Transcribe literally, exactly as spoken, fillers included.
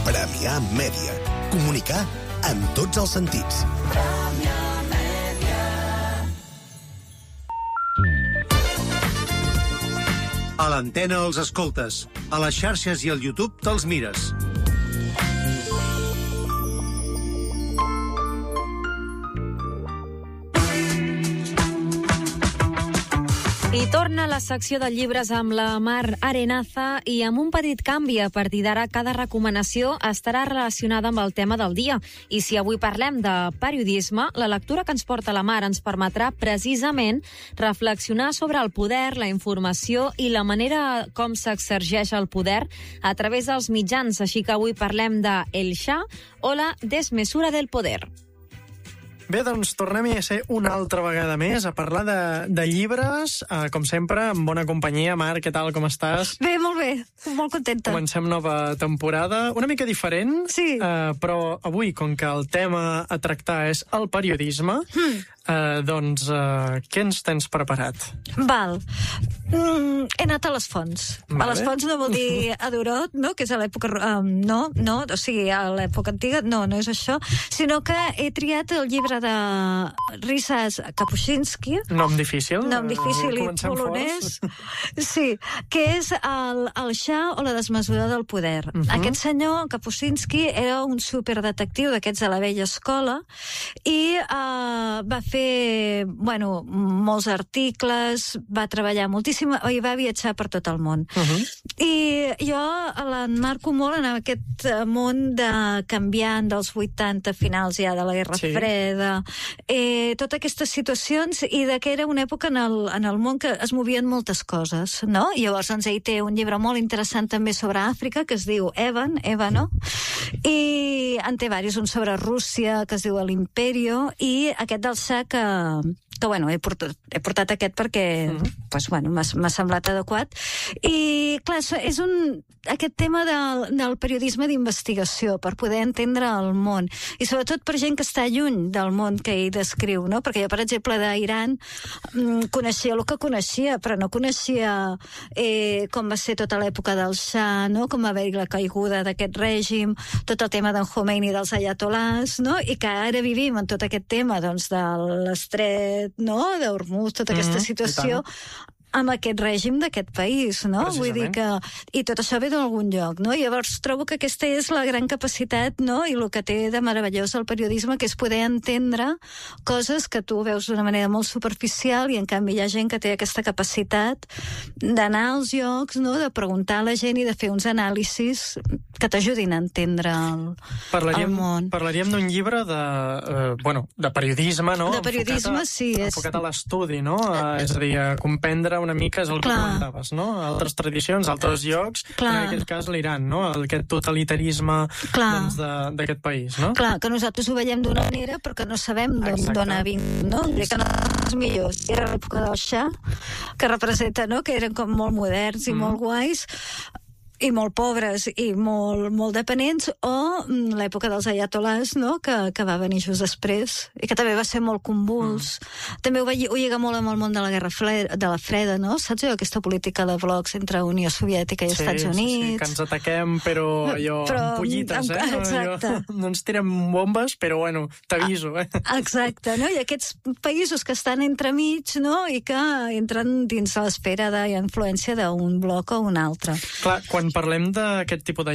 Premià Mèdia. Comunicar en tots els sentits. A l'antena els escoltes. A les xarxes i al YouTube te'ls mires. I torna la secció de llibres amb la Mar Arenaza i amb un petit canvi. A partir d'ara, cada recomanació estarà relacionada amb el tema del dia. I si avui parlem de periodisme, la lectura que ens porta la Mar ens permetrà precisament reflexionar sobre el poder, la informació i la manera com s'exergeix el poder a través dels mitjans. Així que avui parlem de El Shah o la desmesura del poder. Bé, doncs tornem-hi a ser una altra vegada més a parlar de, de llibres, eh, com sempre, amb bona companyia. Mar, què tal, com estàs? Bé, molt bé, molt contenta. Comencem nova temporada, una mica diferent, sí. eh, però avui, com que el tema a tractar és el periodisme, mm. eh, doncs eh, què ens tens preparat? Val. Mm, he anat a les fonts. Vale. A les fonts no vol dir a Durot, no? Que és a l'època... Um, no, no, o sigui, a l'època antiga, no, no és això, sinó que he triat el llibre de Ryszard Kapuscinski. Nom difícil. Nom difícil i polonès. Sí, que és el, el Shah o la desmesura del poder. Uh -huh. Aquest senyor, Kapuscinski, era un superdetectiu d'aquests de la vella escola i uh, va fer, bueno, molts articles, va treballar moltíssim i va viatjar per tot el món. Uh -huh. I jo l'enmarco molt en aquest món de canviant dels vuitanta, finals ja de la Guerra sí. Freda, eh, totes aquestes situacions, i de que era una època en el, en el món que es movien moltes coses, no? I llavors doncs, ell té un llibre molt interessant també sobre Àfrica, que es diu Evan, Ébano, i en té diversos, un sobre Rússia, que es diu l'Imperio, i aquest del Shah que... que bueno, he portat, he portat aquest perquè uh -huh. pues, bueno, m'ha semblat adequat. I clar, és un, aquest tema del, del periodisme d'investigació per poder entendre el món, i sobretot per gent que està lluny del món que ell descriu, no? Perquè jo, per exemple, d'Iran mmm, coneixia el que coneixia, però no coneixia eh, com va ser tota l'època del Shah, no? Com va haver-hi la caiguda d'aquest règim, tot el tema d'en Khomeini, dels ayatolás, no? I que ara vivim en tot aquest tema, doncs, de l'estret, no?, d'Hormuz, tota aquesta mm-hmm, situació amb aquest règim d'aquest país, no? Vull dir que... I tot això ve d'algun lloc, no? I llavors trobo que aquesta és la gran capacitat, no?, i el que té de meravellós el periodisme, que és poder entendre coses que tu veus d'una manera molt superficial, i en canvi hi ha gent que té aquesta capacitat d'anar als llocs, no?, de preguntar a la gent i de fer uns anàlisis que t'ajudin a entendre el, parlaríem, el món. Parlaríem d'un llibre de, eh, bueno, de periodisme, no? De periodisme, enfocat a, sí. És... enfocat a l'estudi, no? Eh, és a dir, a comprendre una mica, és el Clar. que comentaves, no? Altres tradicions, altres llocs, Clar. en aquest cas l'Iran, no? Aquest totalitarisme doncs, d'aquest país, no? Clar, que nosaltres ho veiem d'una manera, però que no sabem d'on ha vingut, no? Que no és millor. Era l'època del Shah, que representa, no?, que eren com molt moderns i mm. molt guais, i molt pobres i molt, molt dependents, o l'època dels ayatolás, no?, que, que va venir just després, i que també va ser molt convuls. Mm. També ho, va, ho lliga molt amb el món de la Guerra Freda, de la Freda, no? Saps allò, aquesta política de blocs entre Unió Soviètica i sí, Estats Units? Sí, sí, que ens ataquem, però allò, però, amb pollites, eh? Exacte. Allò, no ens tirem bombes, però bueno, t'aviso, eh? Exacte, no? I aquests països que estan entremig, no?, i que entren dins l'esfera d'influència d'un bloc o un altre. Clar, quan parlem d'aquest tipus de